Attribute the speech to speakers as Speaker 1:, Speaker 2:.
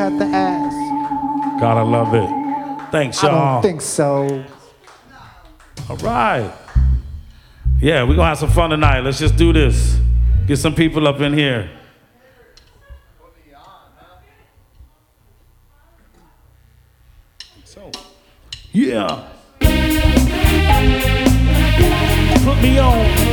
Speaker 1: Have to ask.
Speaker 2: Gotta love it. Thanks,
Speaker 1: I
Speaker 2: y'all.
Speaker 1: don't think so.
Speaker 2: All right. Yeah, we're gonna have some fun tonight. Let's just do this. Get some people up in here. So, yeah. Put me on.